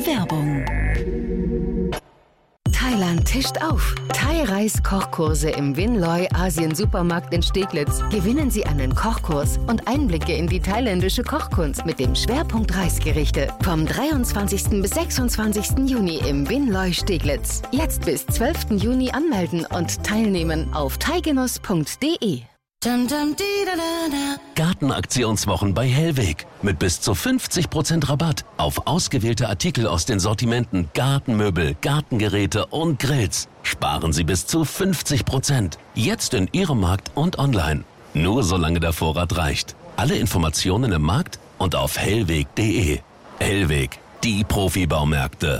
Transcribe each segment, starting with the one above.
Werbung. Thailand tischt auf. Thai-Reis-Kochkurse im Winloy Asien-Supermarkt in Steglitz. Gewinnen Sie einen Kochkurs und Einblicke in die thailändische Kochkunst mit dem Schwerpunkt Reisgerichte. Vom 23. bis 26. Juni im Winloy Steglitz. Jetzt bis 12. Juni anmelden und teilnehmen auf thaigenuss.de. Gartenaktionswochen bei Hellweg. Mit bis zu 50% Rabatt auf ausgewählte Artikel aus den Sortimenten Gartenmöbel, Gartengeräte und Grills. Sparen Sie bis zu 50%. Jetzt in Ihrem Markt und online. Nur solange der Vorrat reicht. Alle Informationen im Markt und auf hellweg.de. Hellweg, die Profibaumärkte.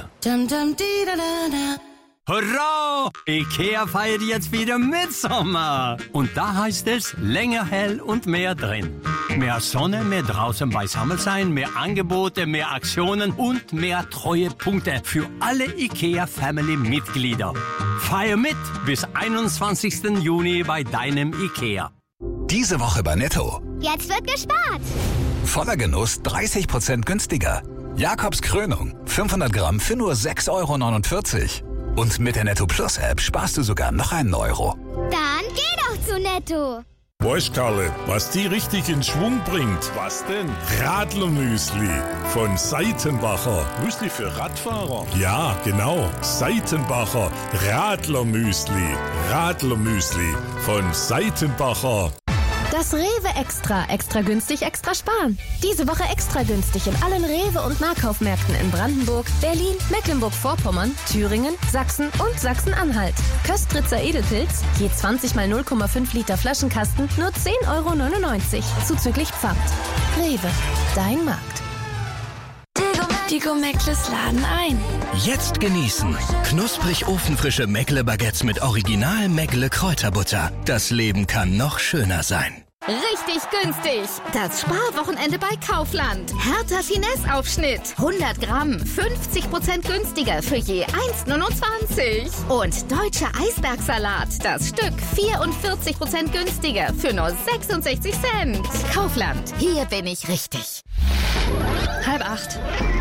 Hurra! IKEA feiert jetzt wieder Mitsommer. Und da heißt es, länger hell und mehr drin. Mehr Sonne, mehr draußen beisammen sein, mehr Angebote, mehr Aktionen und mehr Treuepunkte für alle IKEA-Family-Mitglieder. Feier mit bis 21. Juni bei deinem IKEA. Diese Woche bei Netto. Jetzt wird gespart. Voller Genuss 30% günstiger. Jakobs Krönung 500 Gramm für nur 6,49 €. Und mit der Netto Plus App sparst du sogar noch einen Euro. Dann geh doch zu Netto. Weißt, Karle, was die richtig in Schwung bringt? Was denn? Radlermüsli von Seitenbacher. Müsli für Radfahrer? Ja, genau. Seitenbacher Radlermüsli. Radlermüsli von Seitenbacher. Das Rewe Extra günstig, extra sparen. Diese Woche extra günstig in allen Rewe- und Nahkaufmärkten in Brandenburg, Berlin, Mecklenburg-Vorpommern, Thüringen, Sachsen und Sachsen-Anhalt. Köstritzer Edelpilz, je 20 mal 0,5 Liter Flaschenkasten, nur 10,99 €, zuzüglich Pfand. Rewe, dein Markt. Die Meckles laden ein. Jetzt genießen. Knusprig ofenfrische Meckle-Baguettes mit Original Meckle-Kräuterbutter. Das Leben kann noch schöner sein. Richtig günstig. Das Sparwochenende bei Kaufland. Hertha Finesse-Aufschnitt. 100 Gramm, 50% günstiger für je 1,29 €. Und deutscher Eisbergsalat. Das Stück 44% günstiger für nur 66 Cent. Kaufland. Hier bin ich richtig. 7:30.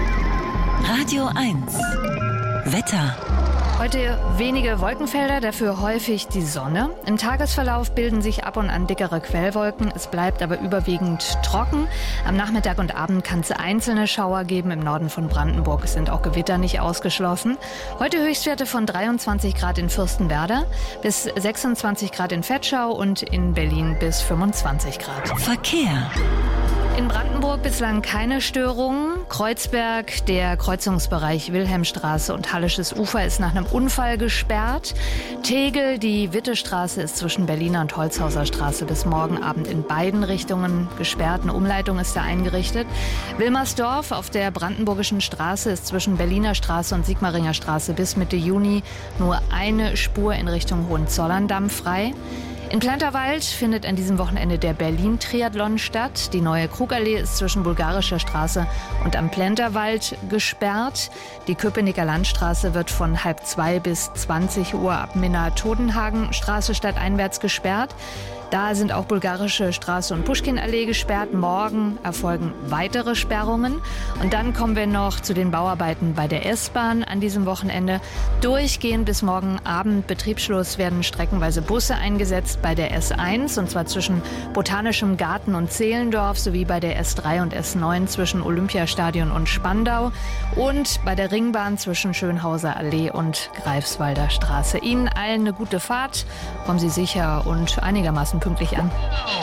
Radio 1. Wetter. Heute wenige Wolkenfelder, dafür häufig die Sonne. Im Tagesverlauf bilden sich ab und an dickere Quellwolken. Es bleibt aber überwiegend trocken. Am Nachmittag und Abend kann es einzelne Schauer geben. Im Norden von Brandenburg sind auch Gewitter nicht ausgeschlossen. Heute Höchstwerte von 23 Grad in Fürstenwerder bis 26 Grad in Vetschau und in Berlin bis 25 Grad. Verkehr. In Brandenburg bislang keine Störungen. Kreuzberg, der Kreuzungsbereich Wilhelmstraße und Hallisches Ufer ist nach einem Unfall gesperrt. Tegel, die Wittestraße ist zwischen Berliner und Holzhauser Straße bis morgen Abend in beiden Richtungen gesperrt. Eine Umleitung ist da eingerichtet. Wilmersdorf auf der Brandenburgischen Straße ist zwischen Berliner Straße und Sigmaringer Straße bis Mitte Juni nur eine Spur in Richtung Hohenzollern-Damm frei. In Planterwald findet an diesem Wochenende der Berlin-Triathlon statt. Die neue Krugallee ist zwischen Bulgarischer Straße und am Planterwald gesperrt. Die Köpenicker Landstraße wird von 1:30 bis 20 Uhr ab Minna-Todenhagen Straße stadteinwärts gesperrt. Da sind auch Bulgarische Straße und Puschkinallee gesperrt. Morgen erfolgen weitere Sperrungen. Und dann kommen wir noch zu den Bauarbeiten bei der S-Bahn an diesem Wochenende. Durchgehend bis morgen Abend Betriebsschluss werden streckenweise Busse eingesetzt bei der S1, und zwar zwischen Botanischem Garten und Zehlendorf, sowie bei der S3 und S9 zwischen Olympiastadion und Spandau und bei der Ringbahn zwischen Schönhauser Allee und Greifswalder Straße. Ihnen allen eine gute Fahrt. Kommen Sie sicher und einigermaßen pünktlich an.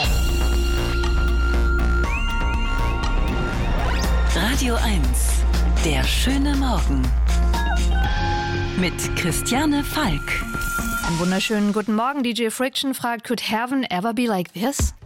Radio 1. Der schöne Morgen. Mit Christiane Falk. Einen wunderschönen guten Morgen. DJ Friction fragt, could heaven ever be like this?